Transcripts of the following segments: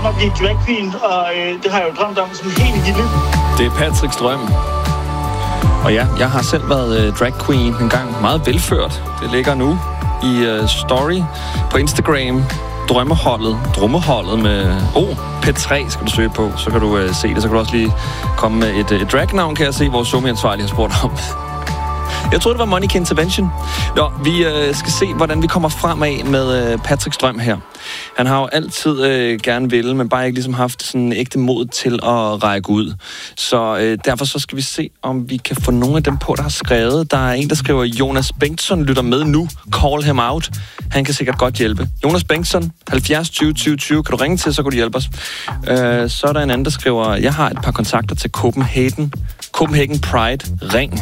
om at blive drag queen, og det har jeg jo drømt om som helt lille. Det er Patricks drøm. Og ja, jeg har selv været drag queen en gang. Meget velført. Det ligger nu i story på Instagram. Drømmeholdet med P3 skal du søge på. Så kan du se det. Så kan du også lige komme med et dragnavn, kan jeg se, hvor somi-ansvarlig har spurgt om. Jeg troede, det var Monica Intervention. Nå, vi skal se, hvordan vi kommer fremad med Patricks drøm her. Han har jo altid gerne ville, men bare ikke ligesom haft sådan ægte mod til at række ud. Så derfor så skal vi se, om vi kan få nogle af dem på, der har skrevet. Der er en, der skriver, Jonas Bengtsson lytter med nu. Call him out. Han kan sikkert godt hjælpe. Jonas Bengtsson, 70 20 20 20. Kan du ringe til, så kan du hjælpe os. Så er der en anden, der skriver, jeg har et par kontakter til Copenhagen Pride. Ring.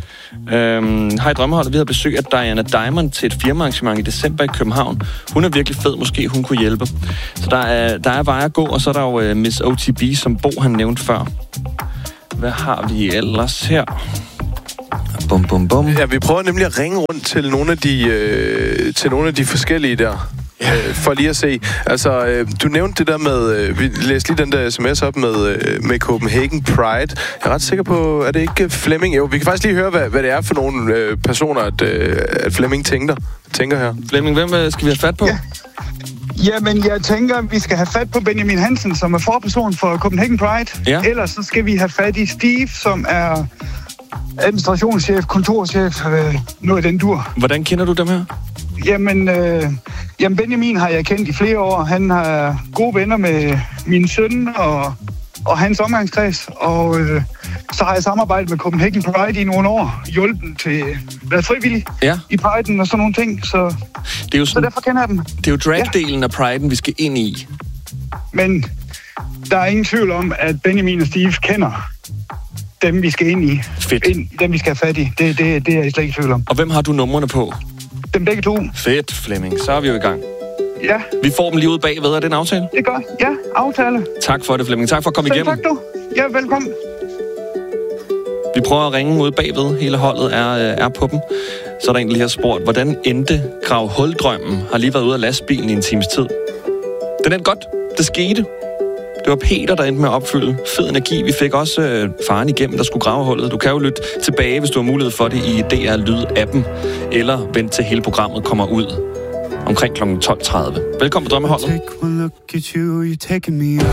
Hej Drømmeholdet, vi havde besøg af Diana Diamond til et firmaarrangement i december i København. Hun er virkelig fed, måske hun kunne hjælpe. Så der er vej at gå, og så er der jo Miss OTB, som Bo han nævnte før. Hvad har vi ellers her? Bum, bum, bum. Ja, vi prøver nemlig at ringe rundt til nogle af de forskellige der. For lige at se. Altså, du nævnte det der med... vi læste lige den der sms op med Copenhagen Pride. Jeg er ret sikker på, er det ikke Flemming? Jo, vi kan faktisk lige høre, hvad det er for nogle personer, at Flemming tænker her. Flemming, hvem skal vi have fat på? Ja. Jamen, jeg tænker, vi skal have fat på Benjamin Hansen, som er forperson for Copenhagen Pride. Ja. Ellers så skal vi have fat i Steve, som er administrationschef, kontorchef, noget i den dur. Hvordan kender du dem her? Jamen, Benjamin har jeg kendt i flere år. Han har gode venner med min søn og hans omgangskreds. Og så har jeg samarbejdet med Copenhagen Pride i nogle år. Hjulpen til at være frivillig i Pride'en og sådan nogle ting. Så derfor kender jeg dem. Det er jo drag-delen af Pride'en, vi skal ind i. Men der er ingen tvivl om, at Benjamin og Steve kender dem, vi skal ind i. Fedt. Dem, vi skal have fat i. Det er jeg slet ikke i tvivl om. Og hvem har du numrene på? Dem begge to. Fedt, Flemming. Så er vi jo i gang. Ja. Vi får dem lige ud bagved. Er det en aftale? Det er godt. Ja, aftale. Tak for det, Flemming. Tak for at komme igennem. Tak du. Ja, velkommen. Vi prøver at ringe ud bagved. Hele holdet er på dem. Så er der en, der lige har spurgt, hvordan endte Grav Huldrømmen? Har lige været ude af lastbilen i en times tid. Den endte godt. Det skete. Det var Peter, der endte med at opfylde fed energi. Vi fik også faren igennem, der skulle grave hullet. Du kan jo lytte tilbage, hvis du har mulighed for det i DR Lyd-appen, eller vent til hele programmet kommer ud omkring kl. 12.30. Velkommen på Drømmeholdet.